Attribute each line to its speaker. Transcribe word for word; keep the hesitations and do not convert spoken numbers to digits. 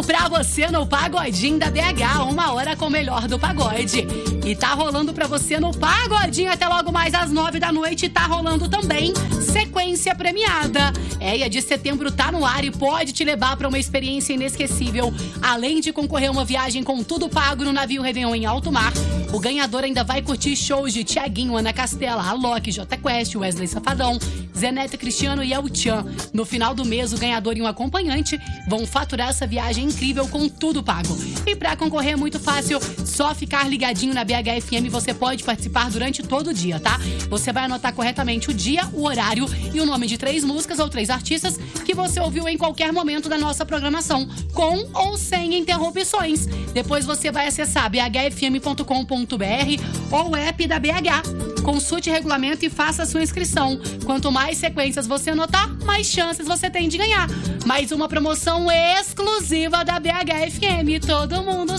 Speaker 1: pra você no Pagodinho da B H, uma hora com o melhor do pagode. E tá rolando pra você no Pagodinho até logo mais às nove da noite. Tá rolando também sequência premiada. É, e a de setembro tá no ar e pode te levar pra uma experiência inesquecível. Além de concorrer a uma viagem com tudo pago no navio Réveillon em alto mar, o ganhador ainda vai curtir shows de Thiaguinho, Ana Castela, Alok, Jota Quest, Wesley Safadão, Zenete Cristiano e El Chan. No final do mês, o ganhador e um acompanhante vão faturar essa viagem incrível com tudo pago. E pra concorrer é muito fácil, só ficar ligadinho na B H F M, você pode participar durante todo o dia, tá? Você vai anotar corretamente o dia, o horário e o nome de três músicas ou três artistas que você ouviu em qualquer momento da nossa programação, com ou sem interrupções. Depois você vai acessar b h f m ponto com ponto b r ou o app da B H. Consulte o regulamento e faça a sua inscrição. Quanto mais sequências você anotar, mais chances você tem de ganhar. Mais uma promoção exclusiva da B H F M. Todo mundo